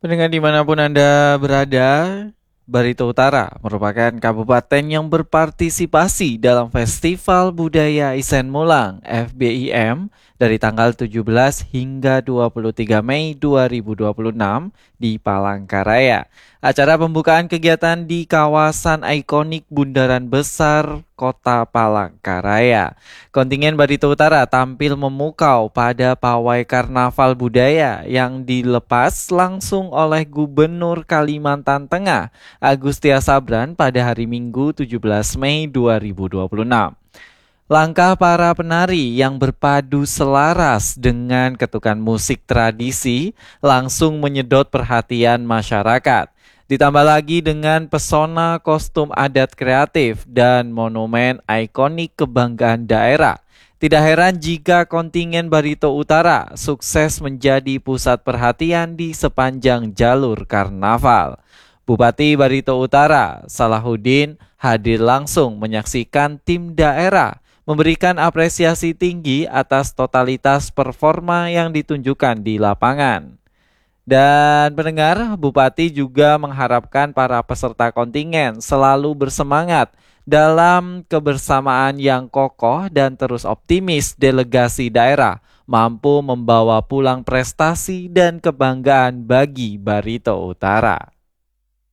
Pendengar dimanapun Anda berada, Barito Utara merupakan kabupaten yang berpartisipasi dalam Festival Budaya Isen Mulang (FBIM) dari tanggal 17 hingga 23 Mei 2026 di Palangkaraya. Acara pembukaan kegiatan di kawasan ikonik Bundaran Besar Kota Palangkaraya. Kontingen Barito Utara tampil memukau pada pawai karnaval budaya yang dilepas langsung oleh Gubernur Kalimantan Tengah Agustia Sabran pada hari Minggu 17 Mei 2026. Langkah para penari yang berpadu selaras dengan ketukan musik tradisi langsung menyedot perhatian masyarakat. Ditambah lagi dengan pesona kostum adat kreatif dan monumen ikonik kebanggaan daerah. Tidak heran jika kontingen Barito Utara sukses menjadi pusat perhatian di sepanjang jalur karnaval. Bupati Barito Utara, Salahuddin, hadir langsung menyaksikan tim daerah, memberikan apresiasi tinggi atas totalitas performa yang ditunjukkan di lapangan. Dan pendengar, Bupati juga mengharapkan para peserta kontingen selalu bersemangat dalam kebersamaan yang kokoh dan terus optimis delegasi daerah mampu membawa pulang prestasi dan kebanggaan bagi Barito Utara.